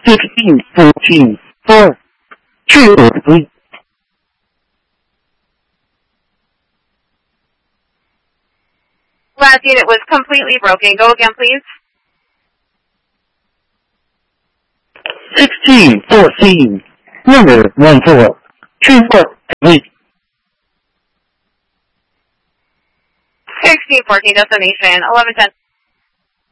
1614 4 2 3. Last unit was completely broken. Go again, please. 1614 number 14 243. 1614 destination 1110.